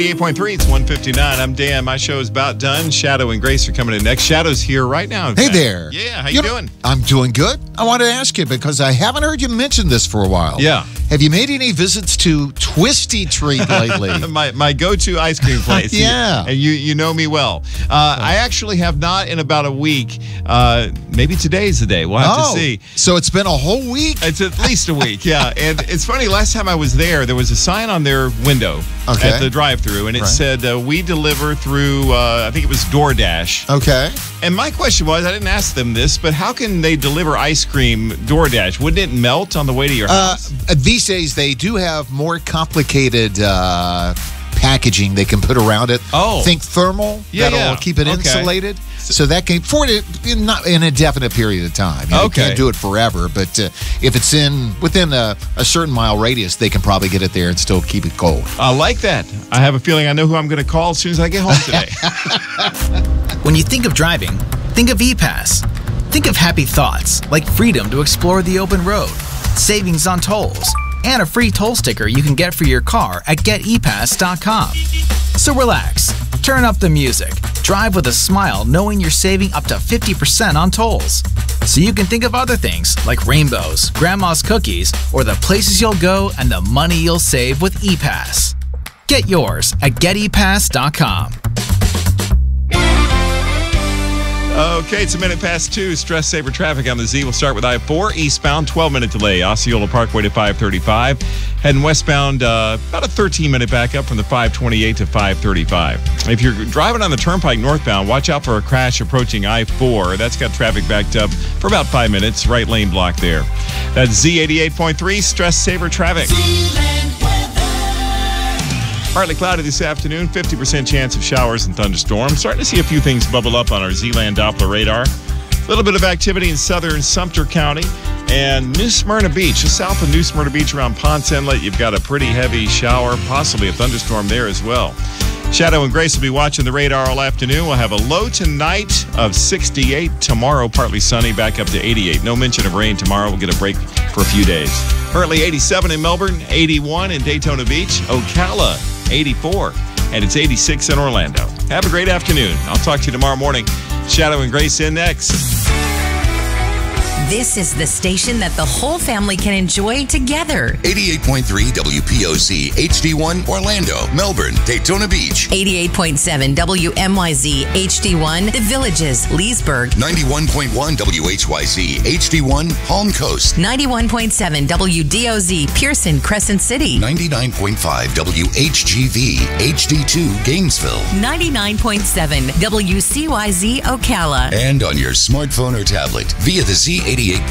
8.3, it's 1:59. I'm Dan. My show is about done. Shadow and Grace are coming in next. Shadow's here right now. Hey there. Yeah, how you doing? I'm doing good. I wanted to ask you because I haven't heard you mention this for a while. Yeah. Have you made any visits to Twisty Treat lately? my go-to ice cream place. Yeah. And you know me well. I actually have not in about a week. Maybe today's the day. We'll have to see. So it's been a whole week? It's at least a week, yeah. And it's funny, last time I was there was a sign on their window at the drive-thru, and it said, we deliver through, I think it was DoorDash. Okay. And my question was, I didn't ask them this, but how can they deliver ice cream DoorDash? Wouldn't it melt on the way to your house? These days, they do have more complicated packaging they can put around it. Oh. Think thermal. That'll keep it insulated. So that can, for it in not an indefinite period of time. You can't do it forever, but if it's within a certain mile radius, they can probably get it there and still keep it cold. I like that. I have a feeling I know who I'm going to call as soon as I get home today. When you think of driving, think of ePass. Think of happy thoughts like freedom to explore the open road, savings on tolls, and a free toll sticker you can get for your car at getepass.com. So relax, turn up the music, drive with a smile knowing you're saving up to 50% on tolls. So you can think of other things like rainbows, grandma's cookies, or the places you'll go and the money you'll save with ePass. Get yours at getepass.com. Okay, it's 2:02. Stress saver traffic on the Z. We'll start with I-4 eastbound, 12-minute delay. Osceola Parkway to 535. Heading westbound, about a 13-minute backup from the 528 to 535. If you're driving on the Turnpike northbound, watch out for a crash approaching I-4. That's got traffic backed up for about 5 minutes. Right lane block there. That's Z88.3 stress saver traffic. Partly cloudy this afternoon, 50% chance of showers and thunderstorms. Starting to see a few things bubble up on our Z-Land Doppler radar. A little bit of activity in southern Sumter County and New Smyrna Beach. Just south of New Smyrna Beach around Ponce Inlet, you've got a pretty heavy shower, possibly a thunderstorm there as well. Shadow and Grace will be watching the radar all afternoon. We'll have a low tonight of 68. Tomorrow, partly sunny, back up to 88. No mention of rain tomorrow. We'll get a break for a few days. Currently 87 in Melbourne, 81 in Daytona Beach, Ocala, 84, and it's 86 in Orlando. Have a great afternoon. I'll talk to you tomorrow morning. Shadow and Grace in next. This is the station that the whole family can enjoy together. 88.3 WPOC HD1 Orlando, Melbourne, Daytona Beach. 88.7 WMYZ HD1 The Villages, Leesburg. 91.1 WHYZ HD1 Palm Coast. 91.7 WDOZ Pearson, Crescent City. 99.5 WHGV HD2 Gainesville. 99.7 WCYZ Ocala. And on your smartphone or tablet via the Z88.3